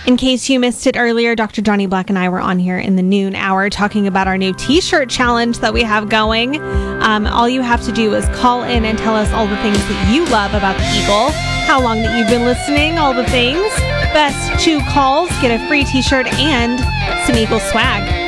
In case you missed it earlier, Dr. Johnny Black and I were on here in the noon hour talking about our new t-shirt challenge that we have going. All you have to do is call in and tell us all the things that you love about the Eagle, how long that you've been listening, all the things. Best 2 calls get a free t-shirt and some Eagle swag.